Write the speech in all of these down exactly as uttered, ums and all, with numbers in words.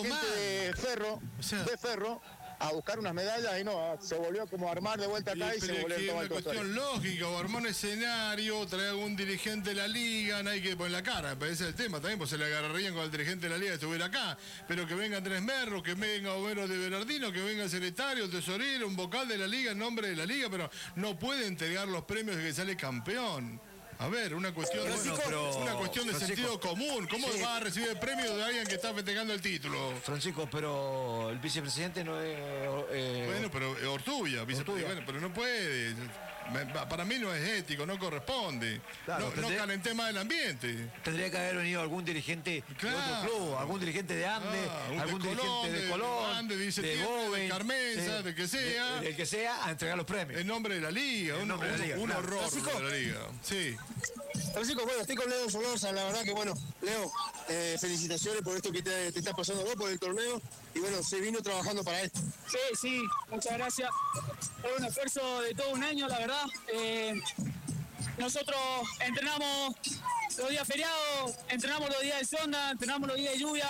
gente mal. de Ferro, O sea, de Ferro, a buscar unas medallas y no, se volvió como a armar de vuelta acá y, y se pero volvió es a tomar una el cuestión lógica, o armar un escenario, traer algún dirigente de la liga, no hay que poner la cara, ese es el tema también, pues se le agarrarían con el dirigente de la liga que estuviera acá, pero que venga Andrés Merlo, que venga Homero de Bernardino, que venga el secretario, tesorero, un vocal de la liga en nombre de la liga, pero no puede entregar los premios de que sale campeón. A ver, una cuestión, Francisco, bueno, pero, una cuestión de Francisco, sentido común. ¿Cómo sí. va a recibir el premio de alguien que está festejando el título? Francisco, pero el vicepresidente no es... Eh, Bueno, pero eh, Ortubia, vicepresidente, bueno, pero no puede. Me- Para mí no es ético, no corresponde. Claro, no, no tendría- calenté más el ambiente. Tendría que haber venido algún dirigente Claro. de otro club, algún dirigente de Andes, Ah, un de algún Colón, dirigente de, de Colón, Andes, dice de Tiene, Boven, de Carmenza, de que sea. de- del que sea, a entregar los premios. En nombre de la liga, En un, nombre de la un- liga, un claro. horror Francisco. de la liga. Sí. Francisco, bueno, estoy con Leo Solorza, la verdad que bueno, Leo, eh, felicitaciones por esto que te, te está pasando vos, por el torneo, y bueno, se vino trabajando para esto. Sí, sí, muchas gracias. Es un esfuerzo de todo un año, la verdad. Eh, nosotros entrenamos los días feriados, entrenamos los días de sonda, entrenamos los días de lluvia.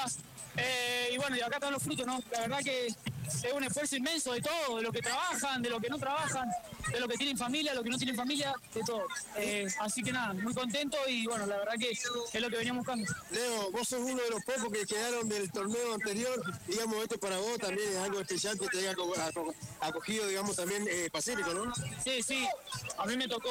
Eh, y bueno, y acá están los frutos, ¿no? La verdad que es un esfuerzo inmenso de todo, de los que trabajan, de los que no trabajan, de los que tienen familia, de los que no tienen familia, de todo. Eh, así que nada, muy contento y bueno, la verdad que es lo que veníamos buscando. Leo, vos sos uno de los pocos que quedaron del torneo anterior, digamos, esto para vos también es algo especial que te haya aco- aco- acogido, digamos, también eh, Pacífico, ¿no? Sí, sí. A mí me tocó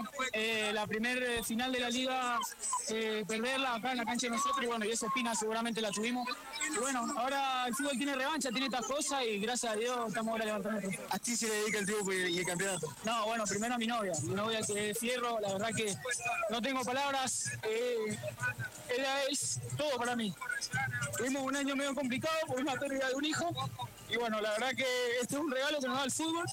eh, la primer final de la liga eh, perderla acá en la cancha de nosotros y bueno, y esa espina seguramente la tuvimos. Y bueno, ahora el fútbol tiene revancha, tiene estas cosas y gracias a Dios estamos ahora levantando el trofeo. ¿A ti se le dedica el triunfo y y el campeonato? No, bueno, primero a mi novia, mi novia que es Fierro, la verdad que no tengo palabras, eh, ella es todo para mí. Tuvimos un año medio complicado por una pérdida de un hijo y bueno, la verdad que este es un regalo que nos da el fútbol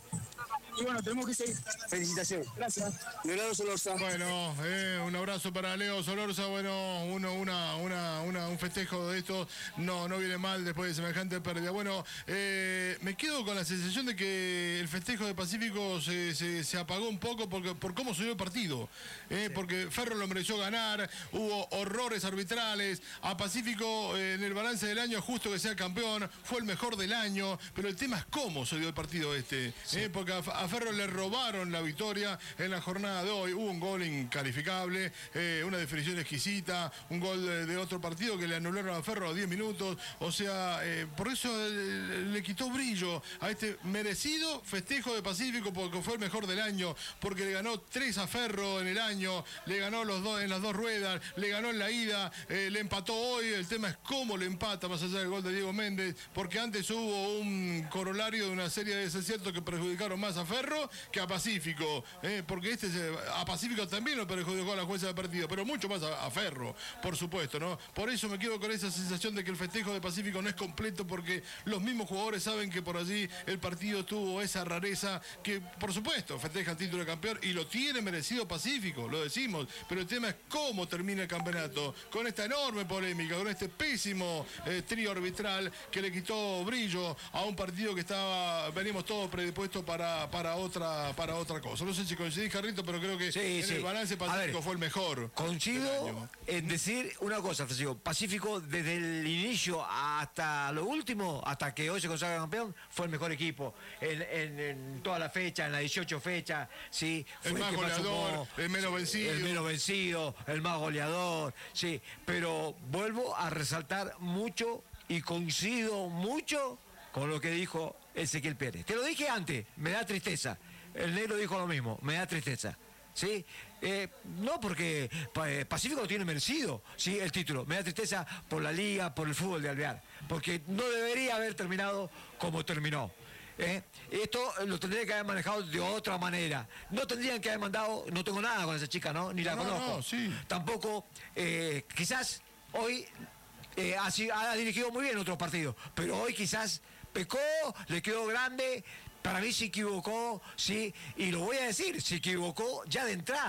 y bueno, tenemos que seguir. Felicitaciones. Gracias. Leonardo Solorza. Bueno, eh, un abrazo para Leo Solorza. Bueno, uno, una, una, una, un festejo de esto no, no viene mal después de semejante pérdida. Bueno, eh, me quedo con la sensación de que el festejo de Pacífico se, se, se apagó un poco porque, por cómo se dio el partido. Eh, sí. Porque Ferro lo mereció ganar, hubo horrores arbitrales. A Pacífico eh, en el balance del año, justo que sea campeón, fue el mejor del año. Pero el tema es cómo se dio el partido este. Sí. Eh, porque a, a Ferro le robaron la victoria en la jornada de hoy. Hubo un gol incalificable, eh, una definición exquisita, un gol de, de otro partido que le anularon a Ferro a diez minutos. O sea, eh, por eso le, le quitó brillo a este merecido festejo de Pacífico porque fue el mejor del año, porque le ganó tres a Ferro en el año, le ganó los dos en las dos ruedas, le ganó en la ida, eh, le empató hoy. El tema es cómo le empata más allá del gol de Diego Méndez, porque antes hubo un corolario de una serie de desaciertos que perjudicaron más a Ferro que a Pacífico, eh, porque este a Pacífico también lo perjudicó a la jueza del partido, pero mucho más a, a Ferro, por supuesto, ¿no? Por eso me quedo con esa sensación de que el festejo de Pacífico no es completo, porque los mismos jugadores saben que por allí el partido tuvo esa rareza que, por supuesto, festeja el título de campeón y lo tiene merecido Pacífico, lo decimos, pero el tema es cómo termina el campeonato, con esta enorme polémica, con este pésimo eh, trío arbitral que le quitó brillo a un partido que estaba, venimos todos predispuestos para, para otra para otra cosa. No sé si coincidís, Carrito, pero creo que sí, en sí. el balance Pacífico ver, fue el mejor. Coincido en decir una cosa, Francisco. Pacífico, desde el inicio hasta lo último, hasta que hoy se consagra campeón, fue el mejor equipo. En, en, en toda la fecha, en las dieciocho fechas, sí. Fue el más el goleador, sumó, el menos vencido. El menos vencido, el más goleador, sí. Pero vuelvo a resaltar mucho y coincido mucho con lo que dijo Ezequiel Pérez. Te lo dije antes, me da tristeza. El negro dijo lo mismo, me da tristeza. ¿Sí? Eh, no porque Pacífico lo tiene merecido, ¿sí? El título. Me da tristeza por la liga, por el fútbol de Alvear. Porque no debería haber terminado como terminó. ¿Eh? Esto lo tendría que haber manejado de otra manera. No tendrían que haber mandado, no tengo nada con esa chica, ¿no? Ni la no, conozco. No, sí. Tampoco, eh, quizás hoy eh, ha, ha dirigido muy bien otros partidos, pero hoy quizás pecó, le quedó grande. Para mí se equivocó, sí, y lo voy a decir, se equivocó ya de entrada.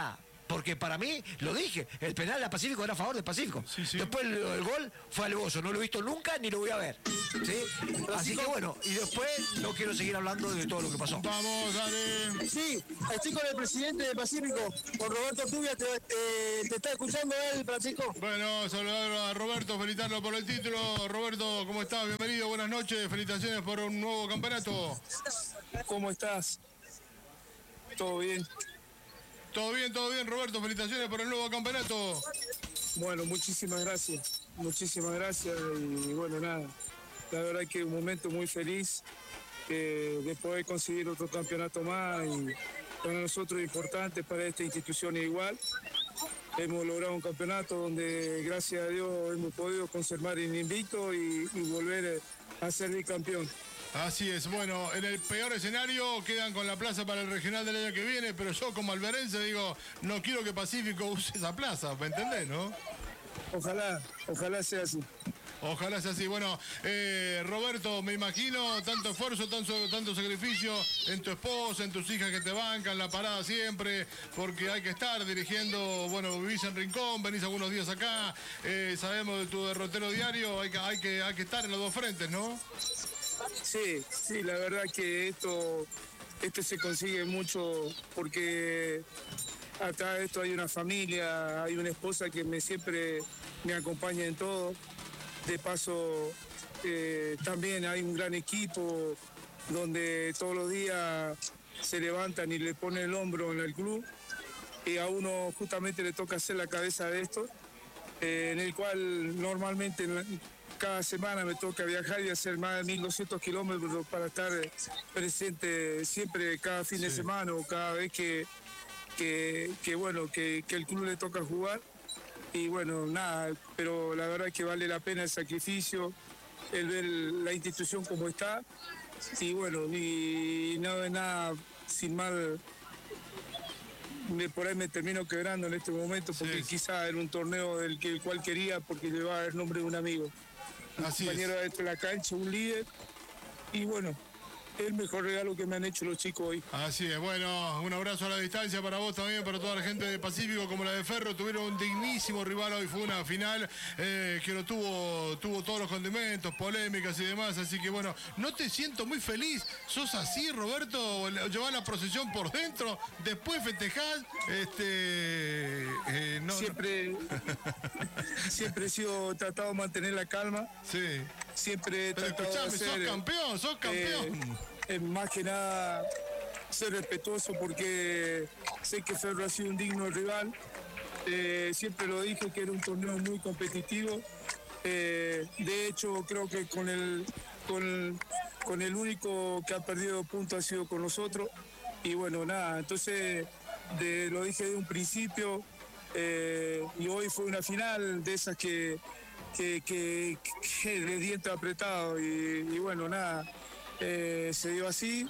porque para mí, lo dije, el penal a Pacífico era a favor de Pacífico. Sí, sí. Después el, el gol fue alevoso, no lo he visto nunca ni lo voy a ver. ¿Sí? Así que bueno, y después no quiero seguir hablando de todo lo que pasó. Vamos, dale. Sí, estoy con el presidente de Pacífico, con Roberto Tubia, te, eh, te está escuchando él, Francisco. Bueno, saludar a Roberto, felicitarlo por el título. Roberto, ¿cómo estás? Bienvenido, buenas noches, felicitaciones por un nuevo campeonato. ¿Cómo estás? ¿Todo bien? Todo bien, todo bien, Roberto, felicitaciones por el nuevo campeonato. Bueno, muchísimas gracias, muchísimas gracias y bueno, nada, la verdad que un momento muy feliz eh, de poder conseguir otro campeonato más y para nosotros importante, para esta institución igual. Hemos logrado un campeonato donde gracias a Dios hemos podido conservar el invicto y, y volver a ser bicampeón. Así es, bueno, en el peor escenario quedan con la plaza para el regional del año que viene, pero yo como alberense digo, no quiero que Pacífico use esa plaza, ¿me entendés, no? Ojalá, ojalá sea así. Ojalá sea así. Bueno, eh, Roberto, me imagino tanto esfuerzo, tanto, tanto sacrificio en tu esposa, en tus hijas que te bancan, la parada siempre, porque hay que estar dirigiendo, bueno, vivís en Rincón, venís algunos días acá, eh, sabemos de tu derrotero diario, hay que, hay, que, hay que estar en los dos frentes, ¿no? Sí, sí, la verdad que esto, esto se consigue mucho porque atrás de esto hay una familia, hay una esposa que me siempre me acompaña en todo. De paso, eh, también hay un gran equipo donde todos los días se levantan y le ponen el hombro en el club y a uno justamente le toca hacer la cabeza de esto, eh, en el cual normalmente en la, cada semana me toca viajar y hacer más de mil doscientos kilómetros para estar presente siempre cada fin de semana o cada vez que, que, que bueno, que, que el club le toca jugar. Y bueno, nada, pero la verdad es que vale la pena el sacrificio, el ver la institución como está. Y bueno, y no es nada sin mal, me, por ahí me termino quebrando en este momento, porque sí, quizá era un torneo del que el cual quería, porque llevaba el nombre de un amigo. Un Así compañero es. dentro de la cancha, un líder. Y bueno, es el mejor regalo que me han hecho los chicos hoy. Así es, bueno, un abrazo a la distancia para vos también, para toda la gente de Pacífico como la de Ferro, tuvieron un dignísimo rival hoy, fue una final eh, que no tuvo, tuvo todos los condimentos, polémicas y demás, así que bueno, no te siento muy feliz, sos así, Roberto, llevás la procesión por dentro, después festejás, este... Eh, no, siempre, siempre he sido tratado de mantener la calma. Sí. Siempre he Pero tratado de escuchame, hacer, sos campeón, sos campeón. Eh, eh, más que nada ser respetuoso porque sé que Ferro ha sido un digno rival. Eh, siempre lo dije que era un torneo muy competitivo. Eh, de hecho, creo que con el, con, con el único que ha perdido puntos ha sido con nosotros. Y bueno, nada, entonces de, lo dije de un principio. Eh, y hoy fue una final de esas que, que, que, que de dientes apretados. Y, y bueno, nada, eh, se dio así.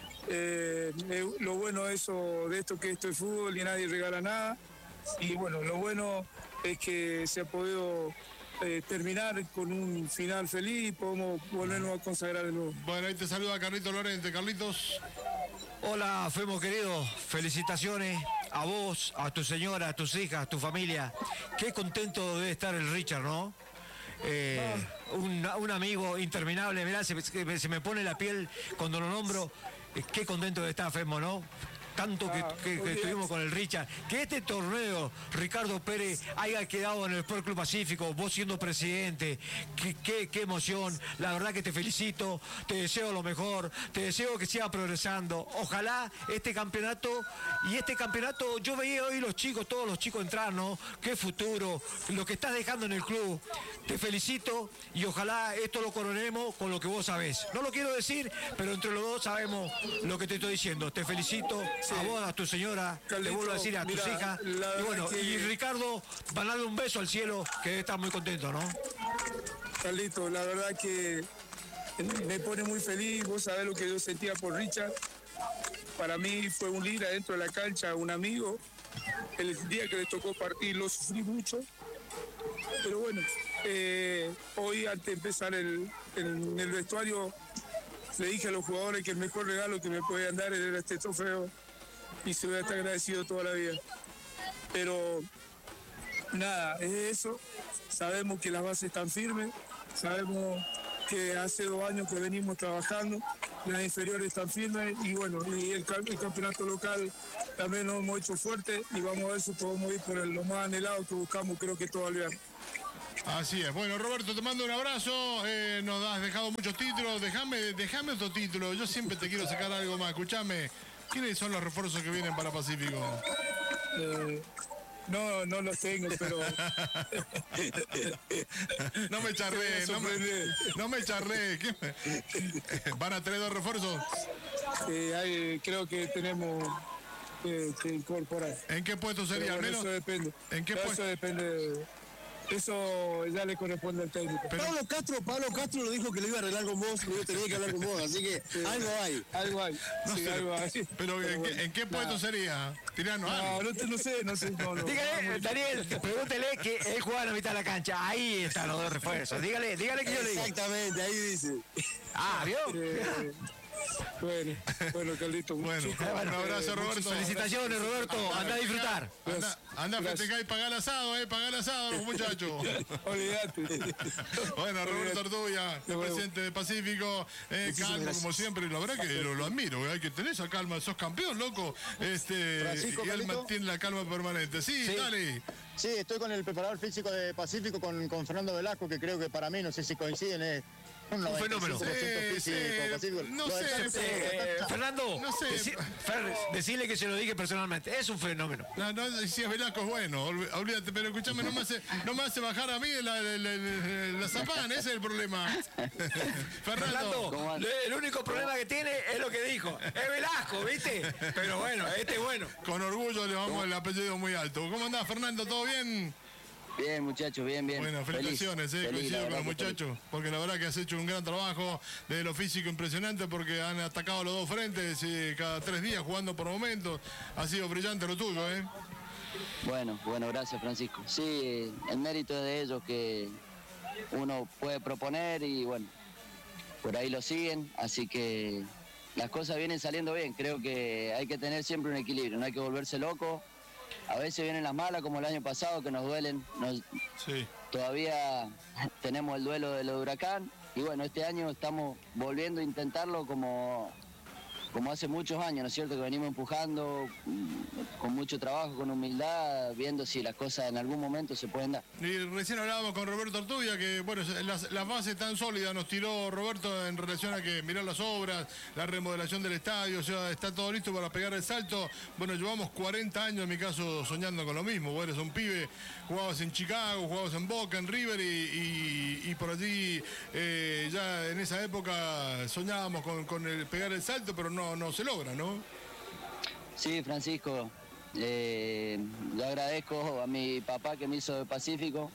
Eh, eh, lo bueno de eso, de esto que esto es fútbol y nadie regala nada. Y bueno, lo bueno es que se ha podido eh, terminar con un final feliz y podemos volvernos a consagrar de nuevo. Bueno, ahí te saluda Carlitos Lorente. Carlitos. Hola, Femo querido, felicitaciones a vos, a tu señora, a tus hijas, a tu familia. Qué contento debe estar el Richard, ¿no? Eh, un, un amigo interminable, mirá, se, se me pone la piel cuando lo nombro. Eh, qué contento debe estar Femo, ¿no? Tanto que, que, que estuvimos con el Richard, que este torneo, Ricardo Pérez, haya quedado en el Sport Club Pacífico, vos siendo presidente, qué, qué, qué emoción, la verdad que te felicito, te deseo lo mejor, te deseo que siga progresando, ojalá este campeonato, y este campeonato, yo veía hoy los chicos, todos los chicos entrar, ¿no? Qué futuro, lo que estás dejando en el club, te felicito, y ojalá esto lo coronemos con lo que vos sabés. No lo quiero decir, pero entre los dos sabemos lo que te estoy diciendo, te felicito. Sí. A vos, a tu señora, Carlito, te vuelvo a decir a mira, tus hijas. Y bueno, que... y Ricardo, van a darle un beso al cielo, que debe estar muy contento, ¿no? Carlito, la verdad que me pone muy feliz, vos sabés lo que yo sentía por Richard. Para mí fue un líder dentro de la cancha, un amigo. El día que le tocó partir lo sufrí mucho. Pero bueno, eh, hoy antes de empezar el, el, el vestuario, le dije a los jugadores que el mejor regalo que me podían dar era este trofeo y se voy a estar agradecido toda la vida. pero nada, es eso. Sabemos que las bases están firmes, sabemos que hace dos años que venimos trabajando, las inferiores están firmes y bueno, y el, el campeonato local también nos hemos hecho fuerte y vamos a ver si podemos ir por el, lo más anhelado que buscamos, creo que todo el viernes. Así es. Bueno, Roberto, te mando un abrazo. Eh, nos has dejado muchos títulos. Déjame, déjame otro título. Yo siempre te quiero sacar algo más. Escuchame, ¿quiénes son los refuerzos que vienen para Pacífico? Eh, no, no los tengo, pero... no me charré, no me, no me charré. ¿Qué me... ¿Van a traer dos refuerzos? Eh, hay, creo que tenemos que, que incorporar. ¿En qué puesto sería? Bueno, al menos? eso depende. ¿En qué eso puesto? depende de... Eso ya le corresponde al técnico. Pero Pablo Castro, Pablo Castro lo dijo que lo iba a arreglar con vos, que yo tenía que hablar con vos, así que sí, algo hay. Algo hay. No sí, sé, algo hay. Pero, pero ¿en, bueno, qué, ¿en qué puesto nada. sería? Tirano, No, no, no sé, no sé. No, no, Dígale, no, Daniel, pregúntele que él juega en la mitad de la cancha. Ahí están los dos refuerzos. Dígale, dígale que yo le digo. Exactamente, ahí dice. Ah, ¿vio? eh, bueno, bueno, Carlito. Bueno, chicos, un abrazo, eh, Roberto. Felicitaciones, Roberto. Anda a disfrutar. Anda, anda a festejar y pagar el asado, eh, pagar el asado, los muchachos. Olvídate. Bueno, Roberto Ortuña, el presidente de Pacífico, eh, calmo gracias. como siempre, la verdad que lo, lo admiro, eh, hay que tener esa calma, sos campeón, loco. Este, Francisco, y él Carlito. mantiene la calma permanente. Sí, Sí. dale. Sí, estoy con el preparador físico de Pacífico, con, con Fernando Velasco, que creo que para mí, no sé si coinciden, es un Un fenómeno. noventa y cinco por ciento Sí, físico, sí, Pacífico. no Lo sé, del Santos, Eh, Fernando, No sé. deci- Fer, decirle que se lo dije personalmente. Es un fenómeno. No, no, si es Velasco es bueno, olv- olvídate, pero escúchame, no me hace, no me hace bajar a mí la, la, la, la- la zapana, ese es el problema. Fernando, Fernando, le- el único problema que tiene es lo que dijo. Es Velasco, ¿viste? Pero bueno, este es bueno. con orgullo le vamos el apellido muy alto. ¿Cómo andás, Fernando? ¿Todo bien? Bien, muchachos, bien, bien. Bueno, felicitaciones, Feliz, eh, feliz, coincido la con los verdad que muchachos, porque la verdad que has hecho un gran trabajo de lo físico impresionante, porque han atacado los dos frentes eh, cada tres días jugando por momentos. Ha sido brillante lo tuyo, ¿eh? feliz. Bueno, bueno, gracias, Francisco. Sí, el mérito de ellos que uno puede proponer y bueno, por ahí lo siguen, así que las cosas vienen saliendo bien. Creo que hay que tener siempre un equilibrio, no hay que volverse loco. A veces vienen las malas, como el año pasado, que nos duelen. Nos, Sí. todavía tenemos el duelo de lo de Huracán y bueno, este año estamos volviendo a intentarlo como, como hace muchos años, ¿no es cierto? Que venimos empujando mm, con mucho trabajo, con humildad, viendo si las cosas en algún momento se pueden dar. Y recién hablábamos con Roberto Ortuña que, bueno, las, las bases tan sólidas nos tiró Roberto en relación a que mirar las obras, la remodelación del estadio, o sea, está todo listo para pegar el salto. Bueno, llevamos cuarenta años, en mi caso, soñando con lo mismo. Vos eres un pibe, jugabas en Chicago, jugabas en Boca, en River y, y, y por allí eh, ya en esa época soñábamos con, con el pegar el salto, pero no, no se logra, ¿no? Sí, Francisco, eh, le agradezco a mi papá que me hizo de Pacífico.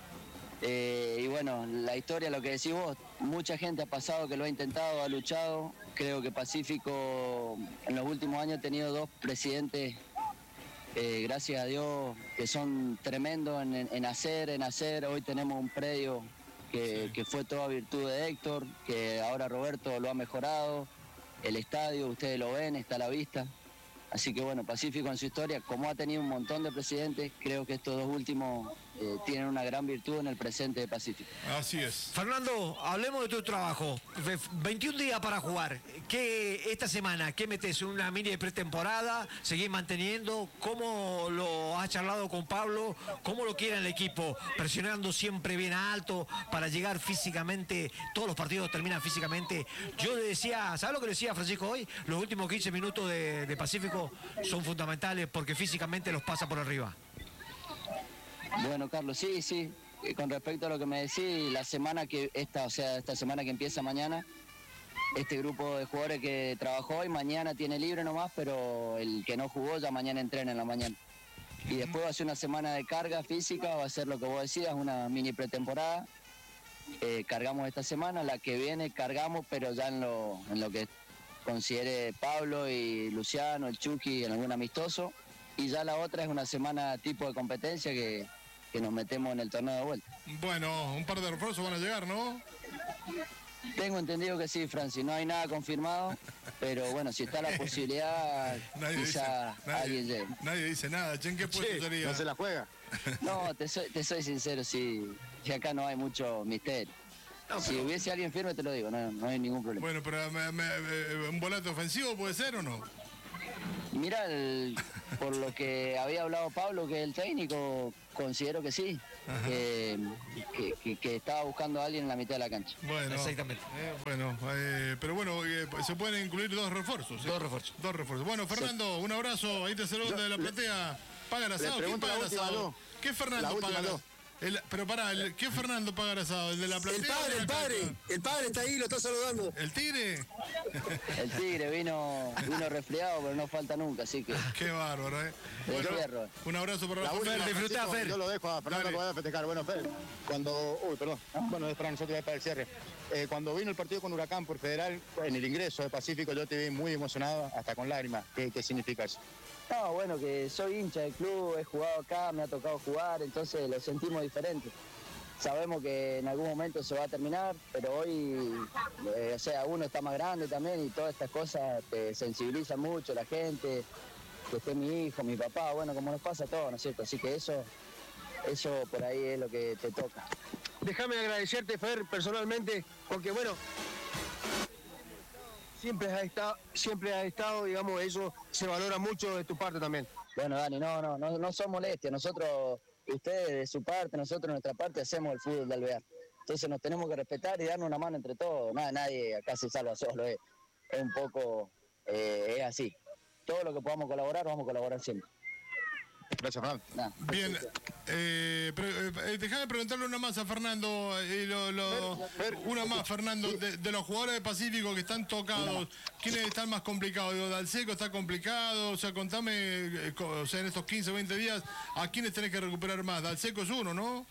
Eh, y bueno, la historia, lo que decís vos, mucha gente ha pasado que lo ha intentado, ha luchado. Creo que Pacífico en los últimos años ha tenido dos presidentes, eh, gracias a Dios, que son tremendos en, en- en hacer, en hacer. Hoy tenemos un predio que, que fue toda virtud de Héctor, que ahora Roberto lo ha mejorado. El estadio, ustedes lo ven, está a la vista. Así que bueno, Pacífico en su historia, como ha tenido un montón de presidentes, creo que estos dos últimos eh, tienen una gran virtud en el presente de Pacífico. Así es. Fernando, hablemos de tu trabajo. Ve- veintiún días para jugar. ¿Qué, esta semana, qué metes? ¿Una mini de pretemporada? ¿Seguís manteniendo? ¿Cómo lo has charlado con Pablo? ¿Cómo lo quiere el equipo? Presionando siempre bien alto para llegar físicamente. Todos los partidos terminan físicamente. Yo le decía, ¿sabes lo que le decía Francisco hoy? Los últimos quince minutos de, de Pacífico son fundamentales porque físicamente los pasa por arriba. Bueno, Carlos, sí, sí. Eh, Con respecto a lo que me decís, la semana que esta, o sea, esta semana que empieza mañana, este grupo de jugadores que trabajó hoy, mañana tiene libre nomás, pero el que no jugó ya mañana entrena en la mañana. Y después va a ser una semana de carga física, va a ser lo que vos decías, una mini pretemporada. Eh, cargamos esta semana, la que viene cargamos, pero ya en lo, en lo que considere Pablo y Luciano, el Chucky, en algún amistoso. Y ya la otra es una semana tipo de competencia que, que nos metemos en el torneo de vuelta. Bueno, un par de refuerzos van a llegar, ¿no? Tengo entendido que sí, Francis, no hay nada confirmado, pero bueno, si está la posibilidad, nadie quizá dice, nadie, alguien llegue. Nadie dice nada, che, ¿en qué puesto Sí, sería? no se la juega. No, te soy, te soy sincero, sí, que acá no hay mucho misterio. No, Si pero- hubiese alguien firme, te lo digo, no, no hay ningún problema. Bueno, pero me- me- me- ¿un volante ofensivo puede ser o no? Mira, el- por lo que había hablado Pablo, que el técnico, considero que sí, que, que- que- que estaba buscando a alguien en la mitad de la cancha. Bueno, Exactamente. eh, bueno, eh, pero bueno, eh, se pueden incluir dos refuerzos. ¿eh? Dos refuerzos. Dos refuerzos. Bueno, Fernando, un abrazo. Ahí te saludo de la platea. ¿Paga el asado? ¿Quién pregunto paga la el última asado? dos. ¿Qué La Fernando última paga el dos. el- Pero pará, el- ¿qué Fernando paga el asado? ¿El de la platea? El o padre, de la el padre, cancha? el padre está ahí, lo está saludando. ¿El tigre? El Tigre vino, vino resfriado, pero no falta nunca, así que Qué bárbaro, ¿eh? de fierro. Un abrazo para la, La última, familia. disfrutá, Francisco, Fer. Yo lo dejo a Fernando Dale. que vaya a festejar. Bueno, Fer, cuando... Uy, perdón. Bueno, es para nosotros, es para el cierre. Eh, cuando vino el partido con Huracán por Federal, en el ingreso de Pacífico, yo te vi muy emocionado, hasta con lágrimas. ¿Qué, qué significa eso? No, bueno, que soy hincha del club, he jugado acá, me ha tocado jugar, entonces lo sentimos diferente. Sabemos que en algún momento se va a terminar, pero hoy, eh, o sea, uno está más grande también y todas estas cosas te sensibilizan mucho, la gente, que esté mi hijo, mi papá, bueno, como nos pasa a todos, ¿no es cierto? Así que eso, eso por ahí es lo que te toca. Déjame agradecerte, Fer, personalmente, porque bueno, siempre has estado, siempre has estado, digamos, eso se valora mucho de tu parte también. Bueno, Dani, no, no, no, no son molestias. Nosotros, ustedes de su parte, nosotros de nuestra parte, hacemos el fútbol de Alvear. Entonces nos tenemos que respetar y darnos una mano entre todos. Nada, nadie acá se salva solo. Es, es un poco, eh, es así. Todo lo que podamos colaborar, vamos a colaborar siempre. Gracias, Fernando. Nada. Bien, eh, pre- eh, déjame preguntarle una más a Fernando, eh, lo- lo- una más, Fernando, de, de los jugadores de Pacífico que están tocados, ¿quiénes están más complicados? Digo, Dalseco está complicado, o sea, contame, eh, co- o sea, en estos quince o veinte días, ¿a quiénes tenés que recuperar más? Dalseco es uno, ¿no?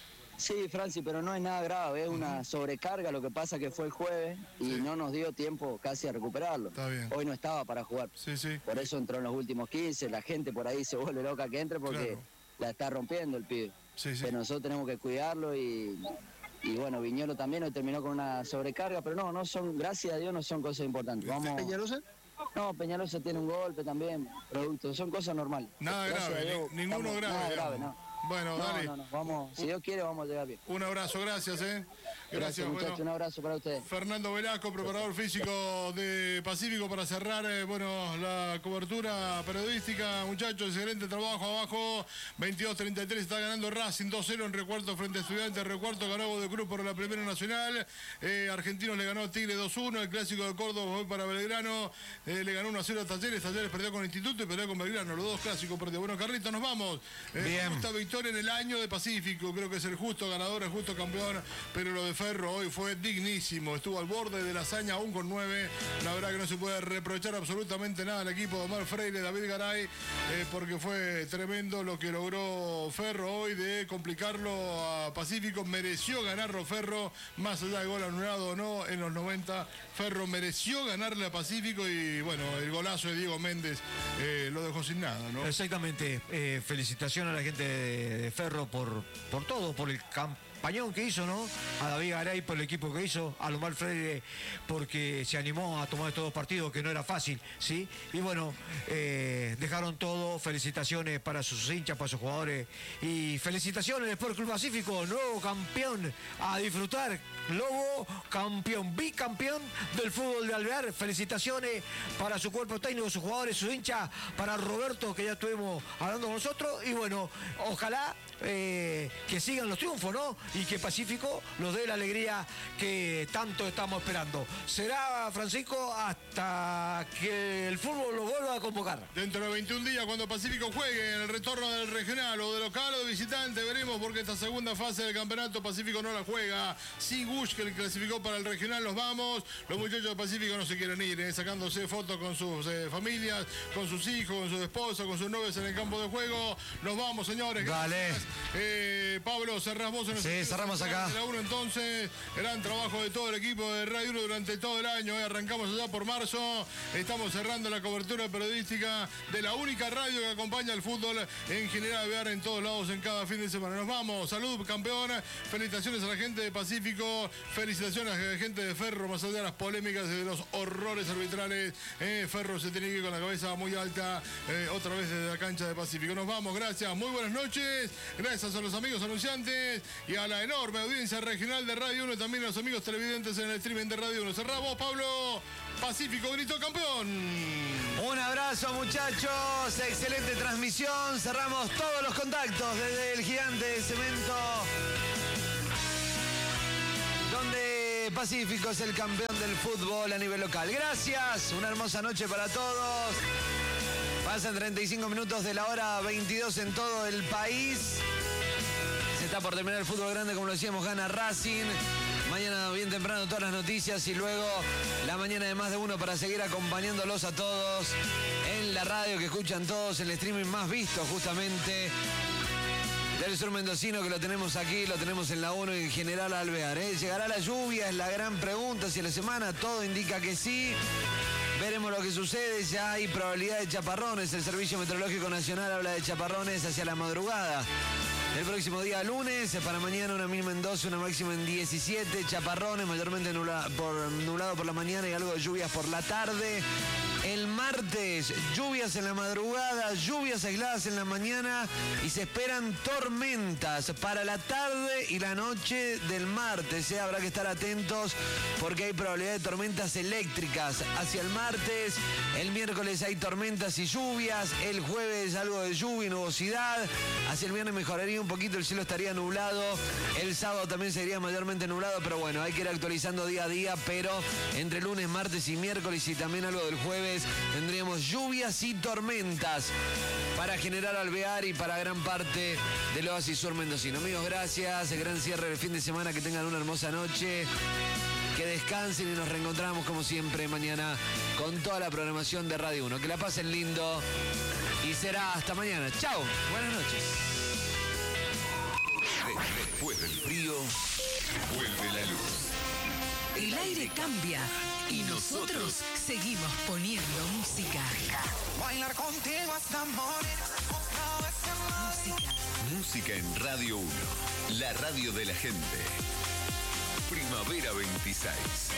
Sí, Franci, pero no es nada grave, es una sobrecarga, lo que pasa que fue el jueves y Sí. no nos dio tiempo casi a recuperarlo. Está bien. Hoy no estaba para jugar. Sí, sí. Por eso entró en los últimos quince, la gente por ahí se vuelve loca que entre porque Claro. la está rompiendo el pibe. Sí, sí. Pero nosotros tenemos que cuidarlo y, y bueno, Viñolo también hoy terminó con una sobrecarga, pero no, no son, gracias a Dios no son cosas importantes. Vamos, Peñalosa, no, Peñalosa tiene un golpe también, producto, son cosas normales. Nada Gracias grave, a Dios, ni- ninguno estamos- grave. Nada grave, digamos. no. Bueno, No, dale. no, no, vamos, si Dios quiere vamos a llegar bien. Un abrazo, gracias, ¿eh? Gracias, Gracias, muchachos, bueno. un abrazo para ustedes. Fernando Velasco, preparador físico de Pacífico, para cerrar eh, bueno, la cobertura periodística. Muchachos, excelente trabajo abajo. veintidós treinta y tres está ganando Racing dos cero en recuarto frente a Estudiantes. Recuarto ganó de Cruz por la Primera Nacional. Eh, Argentinos le ganó Tigre dos uno. El Clásico de Córdoba fue para Belgrano. Eh, le ganó uno a cero a Talleres. Talleres perdió con Instituto y perdió con Belgrano. Los dos clásicos perdió. Bueno, Carlitos, nos vamos. Eh, Bien. Justa victoria en el año de Pacífico. Creo que es el justo ganador, el justo campeón. Pero lo de Ferro hoy fue dignísimo. Estuvo al borde de la hazaña aún con nueve. La verdad que no se puede reprochar absolutamente nada al equipo de Omar Freire, David Garay, eh, porque fue tremendo lo que logró Ferro hoy de complicarlo a Pacífico. Mereció ganarlo Ferro, más allá de gol anulado o no, en los noventa. Ferro mereció ganarle a Pacífico y bueno, el golazo de Diego Méndez eh, lo dejó sin nada, ¿no? Exactamente. Eh, felicitaciones a la gente de, de Ferro por, por todo, por el campañón que hizo, ¿no? A David Garay por el equipo que hizo, a Omar Freire porque se animó a tomar estos dos partidos que no era fácil, ¿sí? Y bueno, eh, dejaron todo. Felicitaciones para sus hinchas, para sus jugadores y felicitaciones al Sport Club Pacífico, nuevo campeón a disfrutar. Lobo, campeón, bicampeón del fútbol de Alvear. Felicitaciones para su cuerpo técnico, sus jugadores, sus hinchas, para Roberto, que ya estuvimos hablando con nosotros. Y bueno, ojalá eh, que sigan los triunfos, ¿no? Y que Pacífico nos dé la alegría que tanto estamos esperando. Será, Francisco, hasta que el fútbol lo vuelva a convocar. Dentro de veintiún días, cuando Pacífico juegue en el retorno del regional o de local o de visitante, veremos, porque esta segunda fase del campeonato Pacífico no la juega. Sin Gush, que le clasificó para el regional, nos vamos. Los muchachos de Pacífico no se quieren ir, eh, sacándose fotos con sus eh, familias, con sus hijos, con sus esposas, con sus novias en el campo de juego. Nos vamos, señores. Dale. Gracias. Eh, Pablo, cerrás vos en Sí, Eh, cerramos acá. La uno, entonces, gran trabajo de todo el equipo de Radio uno durante todo el año. Hoy arrancamos allá por marzo. Estamos cerrando la cobertura periodística de la única radio que acompaña al fútbol en general, ver en todos lados, en cada fin de semana. Nos vamos. Salud, campeón. Felicitaciones a la gente de Pacífico. Felicitaciones a la gente de Ferro, más allá de las polémicas y de los horrores arbitrales. Eh, Ferro se tiene que ir con la cabeza muy alta, eh, otra vez desde la cancha de Pacífico. Nos vamos, gracias. Muy buenas noches. Gracias a los amigos anunciantes y a la enorme audiencia regional de Radio uno, también a los amigos televidentes en el streaming de Radio uno. Cerramos, Pablo. Pacífico gritó campeón. Un abrazo, muchachos. Excelente transmisión. Cerramos todos los contactos desde el Gigante de Cemento, donde Pacífico es el campeón del fútbol a nivel local. Gracias. Una hermosa noche para todos. Pasan treinta y cinco minutos de la hora veintidós en todo el país. Se está por terminar el fútbol grande, como lo decíamos, gana Racing. Mañana bien temprano todas las noticias y luego la mañana de más de uno para seguir acompañándolos a todos en la radio que escuchan todos, el streaming más visto justamente del sur mendocino, que lo tenemos aquí, lo tenemos en la uno y en General Alvear. ¿eh? ¿Llegará la lluvia? Es la gran pregunta hacia la semana. Todo indica que sí. Veremos lo que sucede. Ya hay probabilidad de chaparrones. El Servicio Meteorológico Nacional habla de chaparrones hacia la madrugada el próximo día lunes. Para mañana una mínima en doce, una máxima en diecisiete. Chaparrones, mayormente nula, por, nublado por la mañana y algo de lluvias por la tarde. El martes, lluvias en la madrugada, lluvias aisladas en la mañana y se esperan tormentas para la tarde y la noche del martes. ¿eh? Habrá que estar atentos porque hay probabilidad de tormentas eléctricas hacia el martes. El miércoles hay tormentas y lluvias. El jueves algo de lluvia y nubosidad. Hacia el viernes mejoraría un poquito, el cielo estaría nublado. El sábado también sería mayormente nublado, pero bueno, hay que ir actualizando día a día. Pero entre lunes, martes y miércoles y también algo del jueves tendríamos lluvias y tormentas para General Alvear y para gran parte del oasis sur mendocino. Amigos, gracias. El gran cierre del fin de semana. Que tengan una hermosa noche. Que descansen y nos reencontramos como siempre mañana con toda la programación de Radio uno. Que la pasen lindo y será hasta mañana. Chao. Buenas noches. Después del frío, vuelve la luz. El aire cambia y nosotros seguimos poniendo música. Bailar contigo hasta morir. Música. Música en Radio uno, la radio de la gente. Primavera veintiséis.